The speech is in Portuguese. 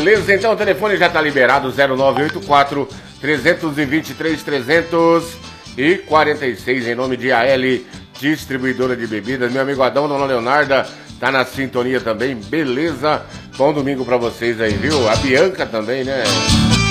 Beleza, então o telefone já tá liberado, 0984 323 346, em nome de AL Distribuidora de Bebidas. Meu amigo Adão, Dona Leonarda, tá na sintonia também, beleza? Bom domingo pra vocês aí, viu? A Bianca também, né?